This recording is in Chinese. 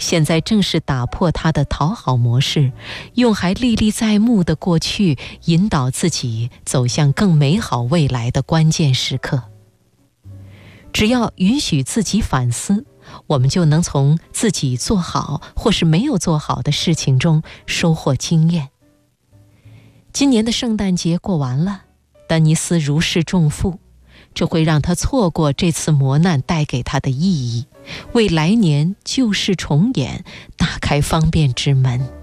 现在正是打破他的讨好模式，用还历历在目的过去引导自己走向更美好未来的关键时刻。只要允许自己反思，我们就能从自己做好或是没有做好的事情中收获经验。今年的圣诞节过完了，丹尼斯如释重负，这会让他错过这次磨难带给他的意义，为来年旧事重演打开方便之门。